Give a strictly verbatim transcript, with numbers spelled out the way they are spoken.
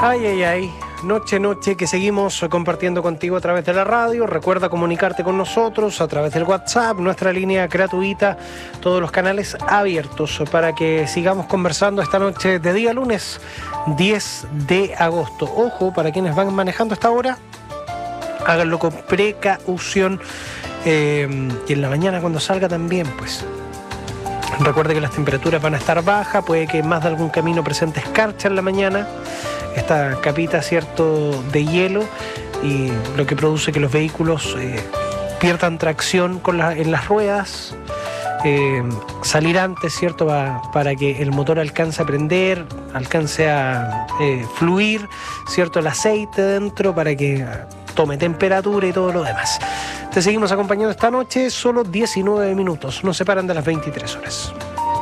Ay, ay, ay, noche, noche que seguimos compartiendo contigo a través de la radio. Recuerda comunicarte con nosotros a través del WhatsApp, nuestra línea gratuita, todos los canales abiertos para que sigamos conversando esta noche de día lunes diez de agosto. Ojo, para quienes van manejando esta hora, háganlo con precaución eh, y en la mañana cuando salga también, pues. Recuerde que las temperaturas van a estar bajas, puede que más de algún camino presente escarcha en la mañana, esta capita, cierto, de hielo, y lo que produce que los vehículos eh, pierdan tracción con la, en las ruedas, eh, salir antes, cierto, va, para que el motor alcance a prender, alcance a eh, fluir, cierto, el aceite dentro para que tome temperatura y todo lo demás. Te seguimos acompañando esta noche, solo diecinueve minutos, nos separan de las veintitrés horas.